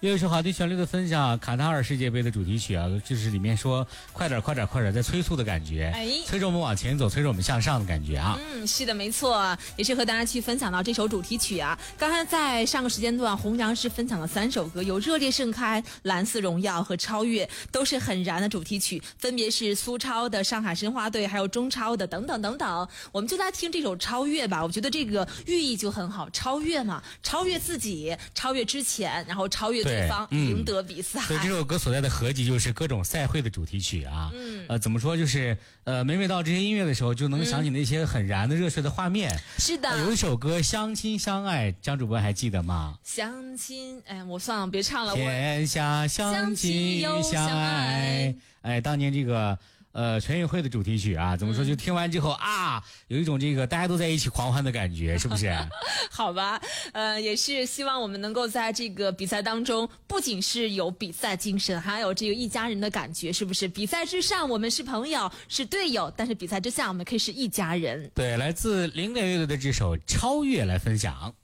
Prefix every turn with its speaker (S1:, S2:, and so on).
S1: 又一首好听旋律的分享，卡塔尔世界杯的主题曲啊，就是里面说快点快点快点在催促的感觉，催着我们往前走，催着我们向上的感觉啊。
S2: 是的，没错，也是和大家去分享到这首主题曲啊。刚才在上个时间段，弘扬是分享了3首歌，有热烈盛开、蓝色荣耀和超越，都是很燃的主题曲，分别是苏超的上海申花队，还有中超的等等等等。我们就来听这首超越吧，我觉得这个寓意就很好，超越嘛，超越自己，超越之前，然后超越对方，赢得比赛。
S1: 所以这首歌所在的合集就是各种赛会的主题曲啊。怎么说，就是每每到这些音乐的时候，就能想起那些很燃的热血的画面。
S2: 是的，
S1: 有一首歌相亲相爱，张主播还记得吗？
S2: 相亲，我算了，别唱了。
S1: 天下相亲相爱，当年这个全运会的主题曲啊，怎么说？就听完之后啊，有一种这个大家都在一起狂欢的感觉，是不是？
S2: 好吧，也是希望我们能够在这个比赛当中，不仅是有比赛精神，还有这个一家人的感觉，是不是？比赛之上，我们是朋友，是队友，但是比赛之下，我们可以是一家人。
S1: 对，来自零点乐队的这首《超越》来分享。